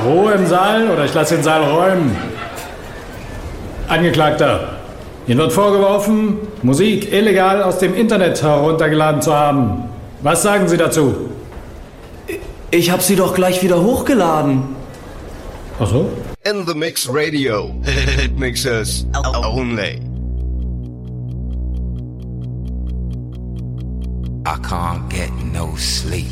Ruhe im Saal oder ich lasse den Saal räumen. Angeklagter, Ihnen wird vorgeworfen, Musik illegal aus dem Internet heruntergeladen zu haben. Was sagen Sie dazu? Ich habe sie doch gleich wieder hochgeladen. Ach so? In the Mix Radio. It mixes only. I can't get no sleep.